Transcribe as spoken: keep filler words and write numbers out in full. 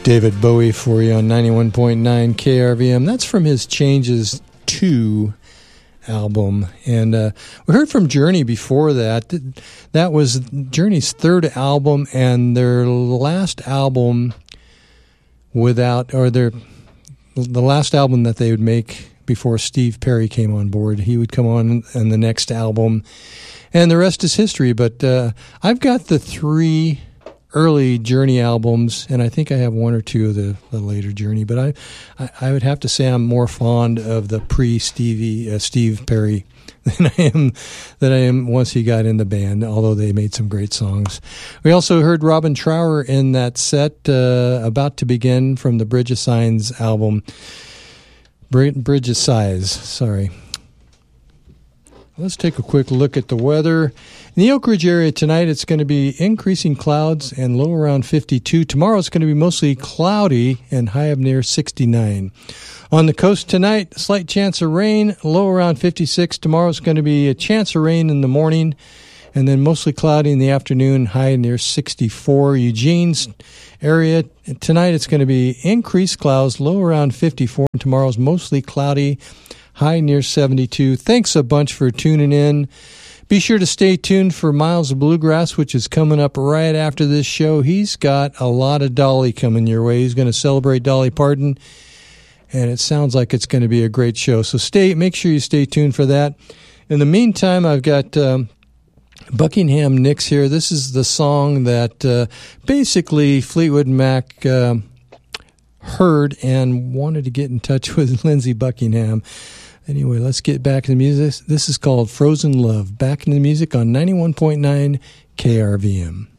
David Bowie for you on ninety-one point nine K R V M. That's from his Changes two album. And uh, we heard from Journey before that. That was Journey's third album and their last album without, or their the last album that they would make before Steve Perry came on board. He would come on in the next album, and the rest is history. But uh, I've got the three early Journey albums, and I think I have one or two of the, the later Journey, but I, I, I would have to say I'm more fond of the pre-Stevie uh, Steve Perry than I am than I am once he got in the band, although they made some great songs. We also heard Robin Trower in that set, uh, About to Begin, from the Bridge of Signs album. Bridge of Sighs, sorry. Let's take a quick look at the weather. In the Oak Ridge area tonight, it's going to be increasing clouds and low around fifty-two. Tomorrow, it's going to be mostly cloudy and high up near sixty-nine. On the coast tonight, slight chance of rain, low around fifty-six. Tomorrow, it's going to be a chance of rain in the morning, and then mostly cloudy in the afternoon, high near sixty-four. Eugene's area, tonight, it's going to be increased clouds, low around fifty-four. Tomorrow's mostly cloudy, high near seventy-two. Thanks a bunch for tuning in. Be sure to stay tuned for Miles of Bluegrass, which is coming up right after this show. He's got a lot of Dolly coming your way. He's going to celebrate Dolly Parton, and it sounds like it's going to be a great show. So stay, make sure you stay tuned for that. In the meantime, I've got um, Buckingham Nicks here. This is the song that uh, basically Fleetwood Mac uh, heard and wanted to get in touch with Lindsey Buckingham. Anyway, let's get back to the music. This is called Frozen Love. Back in the music on ninety-one point nine K R V M.